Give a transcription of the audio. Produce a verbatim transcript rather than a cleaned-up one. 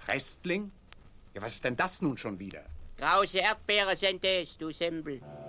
Restling? Ja, was ist denn das nun schon wieder? Krause Erdbeere sind es, du Simpel.